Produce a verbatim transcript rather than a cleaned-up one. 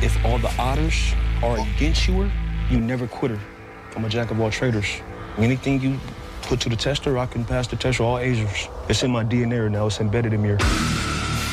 If all the others are against you, you never quit her. I'm a jack of all traders. Anything you put to the tester, I can pass the test for all Asians. It's in my D N A now. It's embedded in me.